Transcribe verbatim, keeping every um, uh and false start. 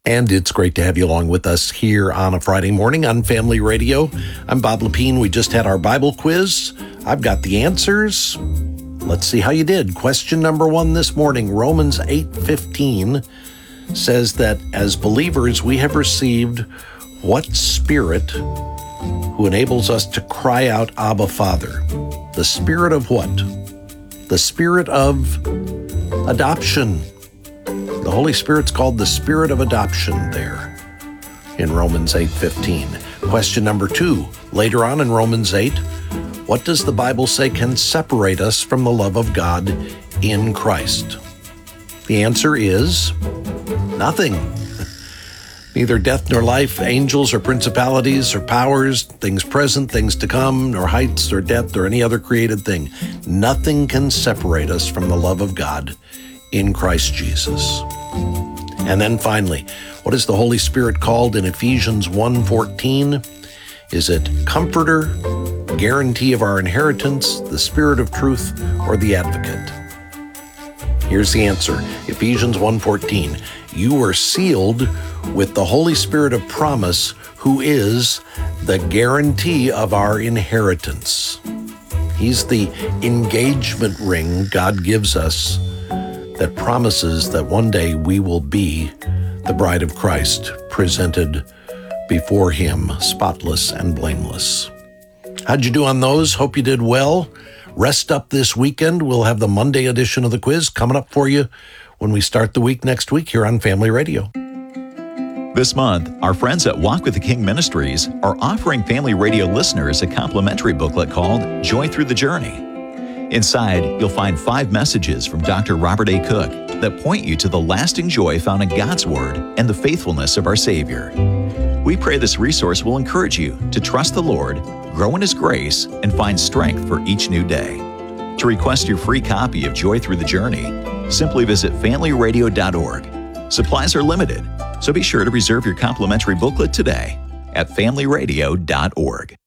And it's great to have you along with us here on a Friday morning on Family Radio. I'm Bob Lepine. We just had our Bible quiz. I've got the answers. Let's see how you did. Question number one this morning, Romans eight fifteen says that as believers we have received what Spirit who enables us to cry out, Abba, Father? The Spirit of what? The Spirit of adoption. The Holy Spirit's called the Spirit of adoption there in Romans eight fifteen. Question number two, later on in Romans eight, what does the Bible say can separate us from the love of God in Christ? The answer is nothing. Neither death nor life, angels or principalities or powers, things present, things to come, nor heights or depth or any other created thing. Nothing can separate us from the love of God in Christ Jesus. And then finally, what is the Holy Spirit called in Ephesians one fourteen? Is it Comforter, guarantee of our inheritance, the Spirit of truth, or the Advocate? Here's the answer. Ephesians one fourteen. You are sealed with the Holy Spirit of promise, who is the guarantee of our inheritance. He's the engagement ring God gives us that promises that one day we will be the bride of Christ, presented before Him, spotless and blameless. How'd you do on those? Hope you did well. Rest up this weekend. We'll have the Monday edition of the quiz coming up for you when we start the week next week here on Family Radio. This month, our friends at Walk with the King Ministries are offering Family Radio listeners a complimentary booklet called Joy Through the Journey. Inside, you'll find five messages from Doctor Robert A. Cook that point you to the lasting joy found in God's Word and the faithfulness of our Savior. We pray this resource will encourage you to trust the Lord, grow in His grace, and find strength for each new day. To request your free copy of Joy Through the Journey, simply visit family radio dot org. Supplies are limited, so be sure to reserve your complimentary booklet today at family radio dot org.